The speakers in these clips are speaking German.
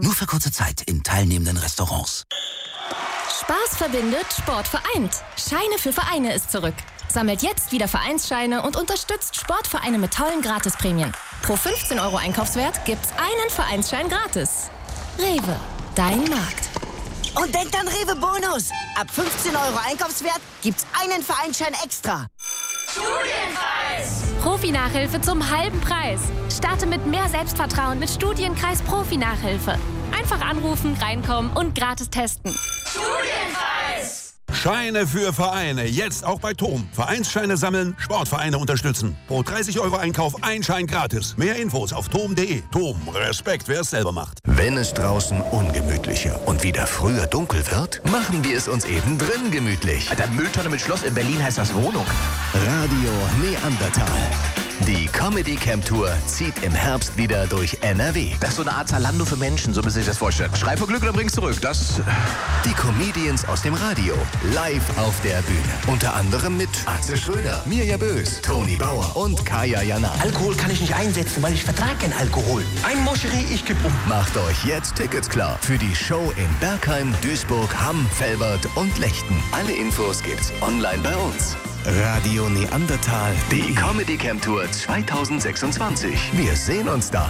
Nur für kurze Zeit in teilnehmenden Restaurants. Spaß verbindet, Sport vereint. Scheine für Vereine ist zurück. Sammelt jetzt wieder Vereinsscheine und unterstützt Sportvereine mit tollen Gratisprämien. Pro 15 € Einkaufswert gibt's einen Vereinsschein gratis. Rewe, dein Markt. Und denkt an Rewe Bonus. Ab 15 € Einkaufswert gibt's einen Vereinsschein extra. Studienkreis! Profi-Nachhilfe zum halben Preis. Starte mit mehr Selbstvertrauen mit Studienkreis Profi-Nachhilfe. Einfach anrufen, reinkommen und gratis testen. Studienkreis! Scheine für Vereine, jetzt auch bei TOM. Vereinsscheine sammeln, Sportvereine unterstützen. Pro 30 € Einkauf ein Schein gratis. Mehr Infos auf tom.de. TOM, Respekt, wer es selber macht. Wenn es draußen ungemütlicher und wieder früher dunkel wird, machen wir es uns eben drin gemütlich. Alter, Mülltonne mit Schloss in Berlin heißt das Wohnung. Radio Neandertal. Die Comedy Camp Tour zieht im Herbst wieder durch NRW. Das ist so eine Art Zalando für Menschen, so müssen Sie sich das vorstellen. Schrei vor Glück oder bring's zurück, das... Die Comedians aus dem Radio, live auf der Bühne. Unter anderem mit Atze Schröder, Mirja Bös, Toni Bauer und Kaya Jana. Alkohol kann ich nicht einsetzen, weil ich vertrage keinen Alkohol. Ein Moscherie, ich geb um. Macht euch jetzt Tickets klar für die Show in Bergheim, Duisburg, Hamm, Velbert und Lechten. Alle Infos gibt's online bei uns. Radio Neandertal, die Comedy Camp Tour 2026. Wir sehen uns da.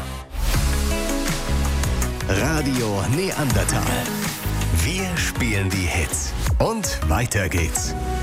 Radio Neandertal. Wir spielen die Hits. Und weiter geht's.